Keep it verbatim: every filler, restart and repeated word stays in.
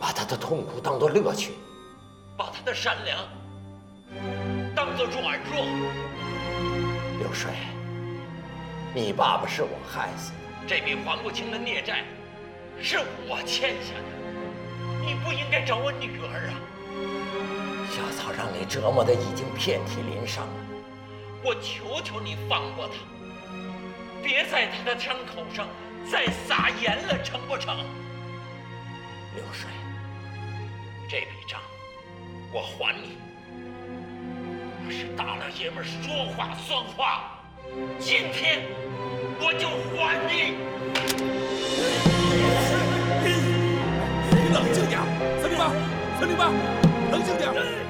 把他的痛苦当作乐趣， 把他的善良当作软弱。 流水，你爸爸是我害死的， 这笔还不清的孽债是我欠下的，你不应该找我女儿啊！ 小草让你折磨的已经遍体鳞伤了， 我求求你放过他，别在他的伤口上再撒盐了，成不成？ 流水， 这笔账我还你。我是大老爷们，说话算话，今天我就还你。 你冷静点，三零八，三零八，冷静点。